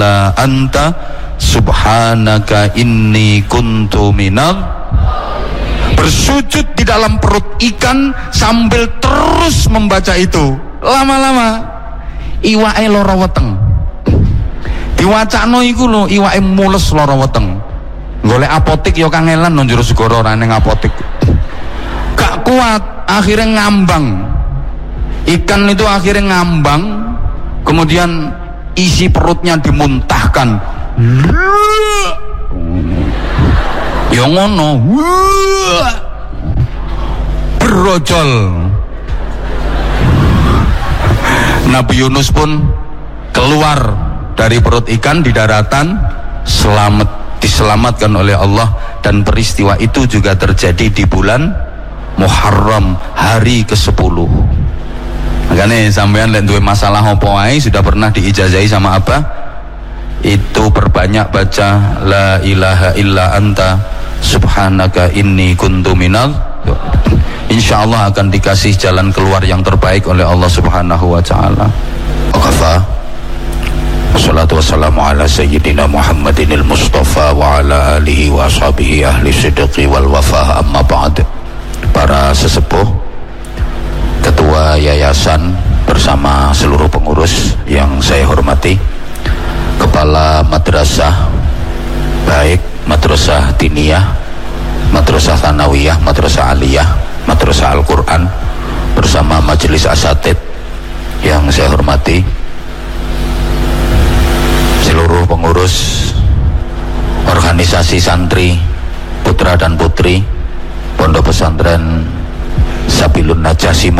anta subhanaka inni kuntu minal. Bersujud di dalam perut ikan sambil terus membaca itu. Lama-lama iwake lara weteng. Diwacakno iku lho, iwake mules lara weteng. Golek apotik ya kangelan nang jero segara ora ning apotik. Gak kuat, akhirnya ngambang. Ikan itu akhirnya ngambang, kemudian isi perutnya dimuntahkan. Ya ngono, berojol. Nabi Yunus pun keluar dari perut ikan di daratan, diselamatkan oleh Allah. Dan peristiwa itu juga terjadi di bulan Muharram, hari ke-10. Makanya sampean lek duwe masalah apa ae sudah pernah diijazahi sama apa? Itu perbanyak baca la ilaha illa anta subhanaka inni kuntu minal. Insyaallah akan dikasih jalan keluar yang terbaik oleh Allah Subhanahu wa taala. Waqafa. Wassalatu wassalamu ala sayyidina Muhammadinil Mustafa wa ala alihi wa ashabihi ahli sidqi wal wafah, amma ba'd. Para sesepuh, ketua yayasan bersama seluruh pengurus yang saya hormati, kepala madrasah, baik madrasah diniyah, madrasah thanawiyah, madrasah aliyah, madrasah Al-Quran, bersama majelis asatid yang saya hormati, seluruh pengurus organisasi santri putra dan putri Pondok Pesantren Sabilun Najah